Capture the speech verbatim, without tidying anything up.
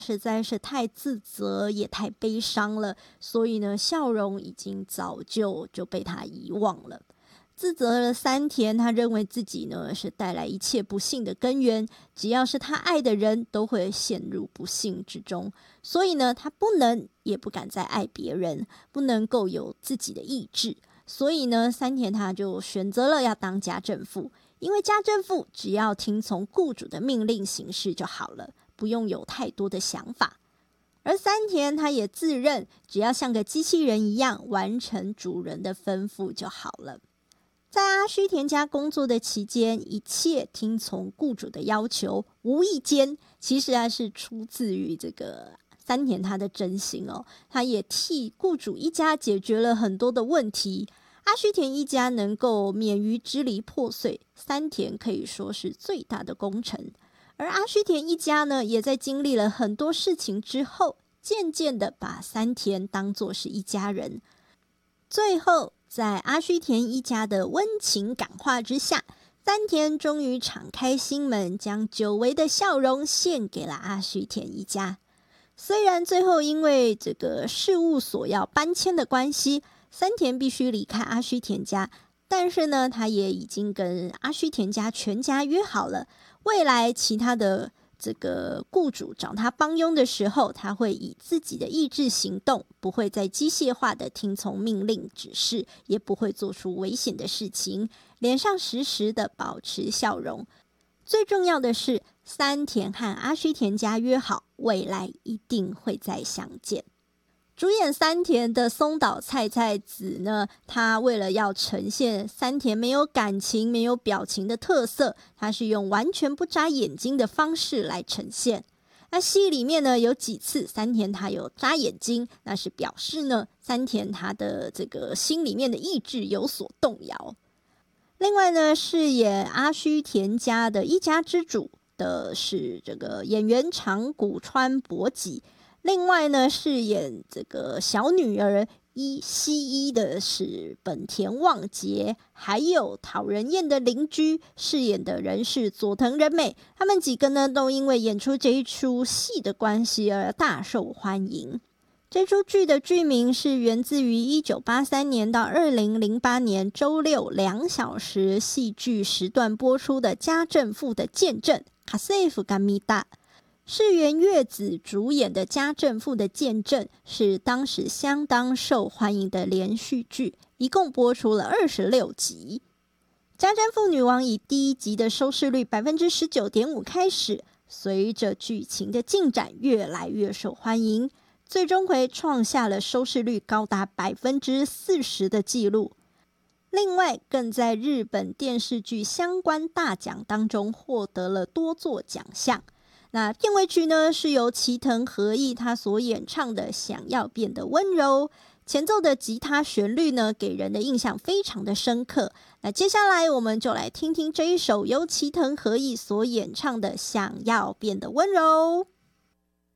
实在是太自责也太悲伤了，所以呢笑容已经早就就被他遗忘了。自责了三田，他认为自己呢是带来一切不幸的根源，只要是他爱的人都会陷入不幸之中，所以呢他不能也不敢再爱别人，不能够有自己的意志，所以呢三田他就选择了要当家政妇，因为家政妇只要听从雇主的命令行事就好了，不用有太多的想法。而三田他也自认只要像个机器人一样完成主人的吩咐就好了。在阿须田家工作的期间，一切听从雇主的要求，无意间其实啊是出自于这个三田他的真心哦，他也替雇主一家解决了很多的问题。阿须田一家能够免于支离破碎，三田可以说是最大的功臣。而阿须田一家呢，也在经历了很多事情之后，渐渐的把三田当作是一家人。最后在阿须田一家的温情感化之下，三田终于敞开心门，将久违的笑容献给了阿须田一家。虽然最后因为这个事务所要搬迁的关系，三田必须离开阿须田家，但是呢，他也已经跟阿须田家全家约好了，未来其他的这个雇主找他帮佣的时候，他会以自己的意志行动，不会再机械化的听从命令指示，也不会做出危险的事情，脸上时时的保持笑容。最重要的是，三田和阿须田家约好，未来一定会再相见。主演三田的松岛菜菜子呢，他为了要呈现三田没有感情没有表情的特色，他是用完全不眨眼睛的方式来呈现。那戏里面呢，有几次三田他有眨眼睛，那是表示呢三田他的这个心里面的意志有所动摇。另外呢，饰演阿须田家的一家之主的是这个演员长谷川博己，另外呢，饰演这个小女儿伊西伊的是本田望结，还有讨人厌的邻居饰演的人是佐藤仁美，他们几个呢都因为演出这一出戏的关系而大受欢迎。这出剧的剧名是源自于一九八三年到二零零八年周六两小时戏剧时段播出的《家政妇的见证》卡塞夫甘米达。是原月子主演的《家政妇的见证》是当时相当受欢迎的连续剧，一共播出了二十六集。家政妇女王以第一集的收视率 百分之十九点五 开始，随着剧情的进展越来越受欢迎，最终回创下了收视率高达 百分之四十 的纪录。另外更在日本电视剧相关大奖当中获得了多座奖项。那片尾曲呢，是由齐藤和义他所演唱的《想要变得温柔》，前奏的吉他旋律呢，给人的印象非常的深刻。那接下来我们就来听听这一首由齐藤和义所演唱的《想要变得温柔》。